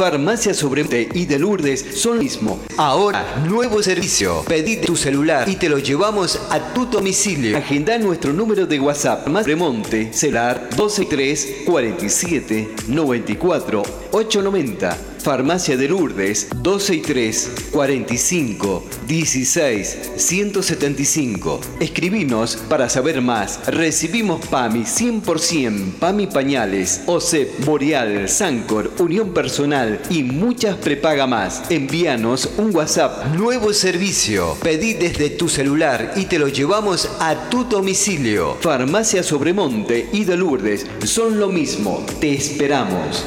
Farmacia Sobremonte y de Lourdes son lo mismo. Ahora, nuevo servicio. Pedí tu celular y te lo llevamos a tu domicilio. Agenda nuestro número de WhatsApp. Sobremonte, celular 123 47 94 890. Farmacia de Lourdes 263 45 16 175. Escribinos para saber más. Recibimos PAMI 100%, PAMI Pañales, OSEP, Boreal, Sancor, Unión Personal y muchas prepaga más. Envíanos un WhatsApp. Nuevo servicio. Pedí desde tu celular y te lo llevamos a tu domicilio. Farmacia Sobremonte y de Lourdes son lo mismo. Te esperamos.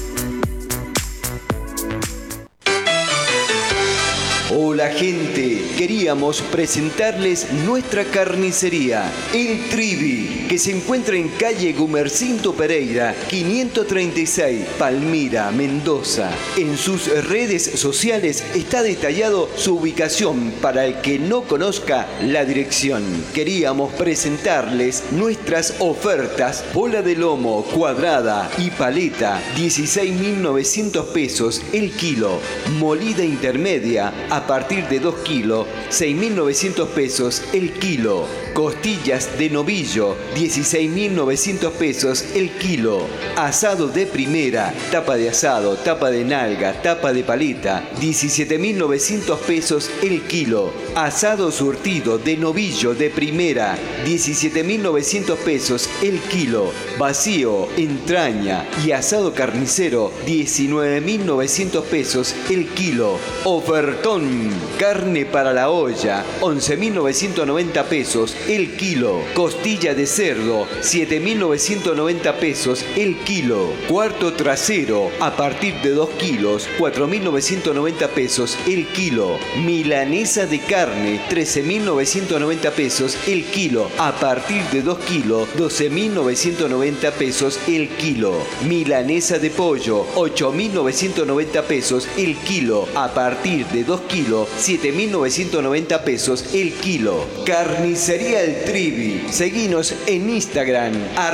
Hola gente, queríamos presentarles nuestra carnicería, El Trivi, que se encuentra en calle Gumercinto Pereira, 536, Palmira, Mendoza. En sus redes sociales está detallado su ubicación para el que no conozca la dirección. Queríamos presentarles nuestras ofertas: bola de lomo cuadrada y paleta, 16.900 pesos el kilo, molida intermedia a partir de 2 kilos, 6.900 pesos el kilo. Costillas de novillo, 16.900 pesos el kilo. Asado de primera, tapa de asado, tapa de nalga, tapa de paleta, 17.900 pesos el kilo. Asado surtido de novillo de primera, 17.900 pesos el kilo. Vacío, entraña y asado carnicero, 19.900 pesos el kilo. Ofertón, carne para la olla, 11.990 pesos el kilo. Costilla de cerdo, 7.990 pesos el kilo. Cuarto trasero, a partir de 2 kilos, 4.990 pesos el kilo. Milanesa de carne, 13.990 pesos el kilo. A partir de 2 kilos, 12.990 pesos el kilo. Milanesa de pollo, 8.990 pesos el kilo. A partir de 2 kilos, 7.990 pesos el kilo. Carnicería El Trivi. Seguinos en Instagram,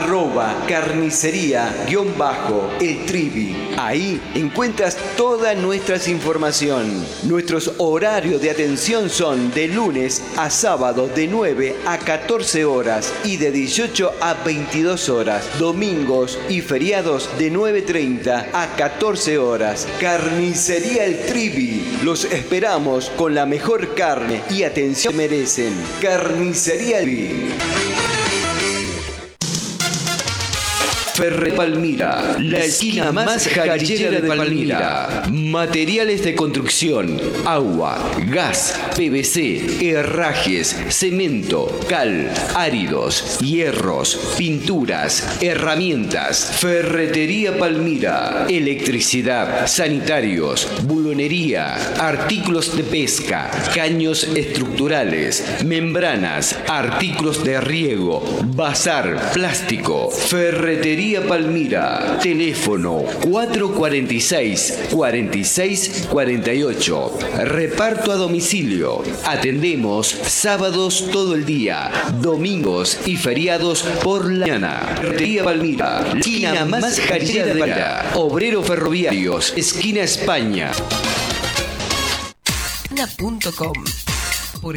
@carnicería_El Trivi. Ahí encuentras toda nuestra información. Nuestros horarios de atención son de lunes a sábado de 9 a 14 horas y de 18 a 22 horas. Domingos y feriados de 9:30 a 14 horas. Carnicería El Trivi. Los esperamos con la mejor carne y atención que merecen. Carnicería El Trivi. Ferre Palmira, la esquina más jarillera de Palmira. Materiales de construcción, agua, gas, PVC, herrajes, cemento, cal, áridos, hierros, pinturas, herramientas. Ferretería Palmira, electricidad, sanitarios, bulonería, artículos de pesca, caños estructurales, membranas, artículos de riego, bazar, plástico. Ferretería Palmira, teléfono 446 46 48. Reparto a domicilio. Atendemos sábados todo el día, domingos y feriados por la mañana. Ferretería Palmira, la esquina más jarillera de Palmira. Obrero Ferroviarios, esquina España. Ana.com